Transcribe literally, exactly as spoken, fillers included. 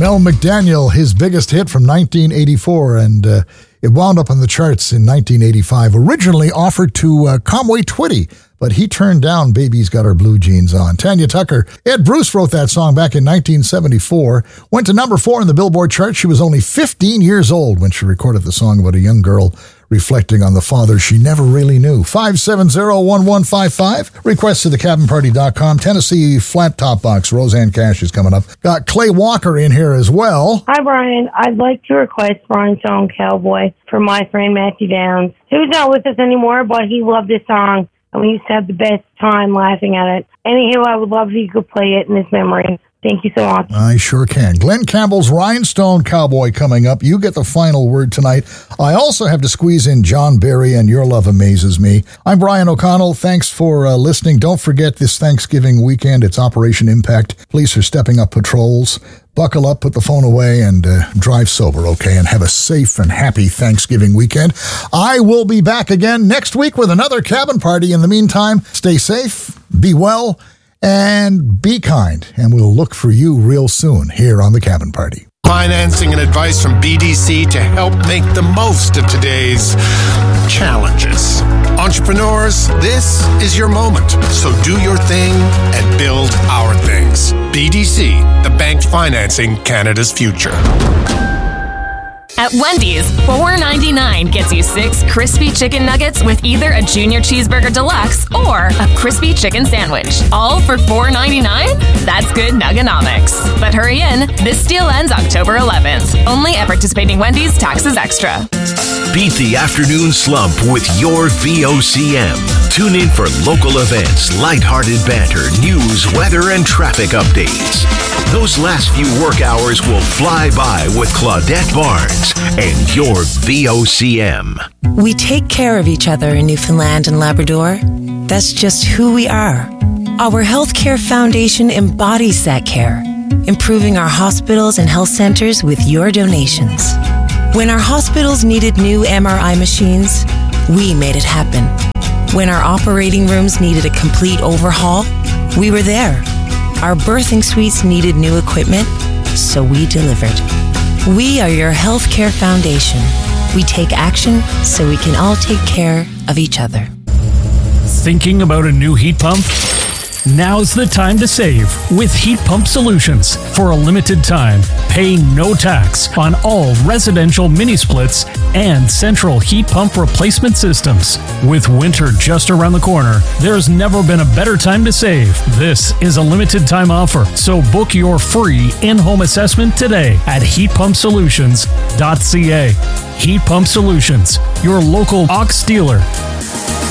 Mel McDaniel, his biggest hit from nineteen eighty-four, and uh, it wound up on the charts in nineteen eighty-five. Originally offered to uh, Conway Twitty, but he turned down Baby's Got Her Blue Jeans On. Tanya Tucker. Ed Bruce wrote that song back in nineteen seventy-four. Went to number four in the Billboard chart. She was only fifteen years old when she recorded the song about a young girl reflecting on the father she never really knew. five seven zero, one one five five. Request to the cabin party dot com. Tennessee Flat Top Box. Roseanne Cash is coming up. Got Clay Walker in here as well. Hi, Brian. I'd like to request Brian's song Cowboy for my friend Matthew Downs, who's not with us anymore, but he loved this song, and we used to have the best time laughing at it. Anywho, I would love if you could play it in his memory. Thank you so much. I sure can. Glenn Campbell's Rhinestone Cowboy coming up. You get the final word tonight. I also have to squeeze in John Barry and Your Love Amazes Me. I'm Brian O'Connell. Thanks for uh, listening. Don't forget this Thanksgiving weekend, it's Operation Impact. Police are stepping up patrols. Buckle up, put the phone away, and uh, drive sober, okay? And have a safe and happy Thanksgiving weekend. I will be back again next week with another cabin party. In the meantime, stay safe, be well, and be kind, and we'll look for you real soon here on The Cabin Party. Financing and advice from B D C to help make the most of today's challenges. Entrepreneurs, this is your moment. So do your thing and build our things. B D C, the bank financing Canada's future. At Wendy's, four ninety-nine gets you six crispy chicken nuggets with either a Junior Cheeseburger Deluxe or a crispy chicken sandwich. All for four ninety-nine? That's good nuggonomics. But hurry in, this deal ends October eleventh. Only at participating Wendy's, taxes extra. Beat the afternoon slump with your V O C M. Tune in for local events, lighthearted banter, news, weather, and traffic updates. Those last few work hours will fly by with Claudette Barnes and your V O C M. We take care of each other in Newfoundland and Labrador. That's just who we are. Our Healthcare Foundation embodies that care, improving our hospitals and health centers with your donations. When our hospitals needed new M R I machines, we made it happen. When our operating rooms needed a complete overhaul, we were there. Our birthing suites needed new equipment, so we delivered. We are your healthcare foundation. We take action so we can all take care of each other. Thinking about a new heat pump? Now's the time to save with Heat Pump Solutions. For a limited time, pay no tax on all residential mini splits and central heat pump replacement systems. With winter just around the corner, there's never been a better time to save. This is a limited time offer, so book your free in-home assessment today at heat pump solutions dot c a. Heat Pump Solutions, your local Ox dealer.